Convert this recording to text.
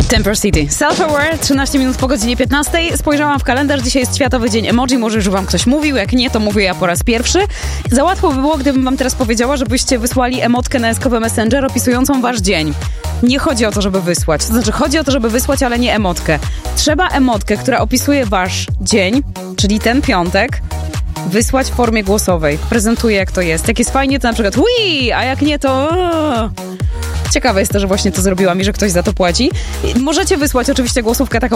Temper City. Self-aware, 13 minut po godzinie 15. Spojrzałam w kalendarz, dzisiaj jest Światowy Dzień Emoji. Może już wam ktoś mówił, jak nie, to mówię ja po raz pierwszy. Za łatwo by było, gdybym wam teraz powiedziała, żebyście wysłali emotkę na S-kowy Messenger opisującą wasz dzień. Nie chodzi o to, żeby wysłać. To znaczy, chodzi o to, żeby wysłać, ale nie emotkę. Trzeba emotkę, która opisuje wasz dzień, czyli ten piątek, wysłać w formie głosowej. Prezentuję, jak to jest. Jak jest fajnie, to na przykład a jak nie, to... Ciekawe jest to, że właśnie to zrobiłam i że ktoś za to płaci. Możecie wysłać oczywiście głosówkę taką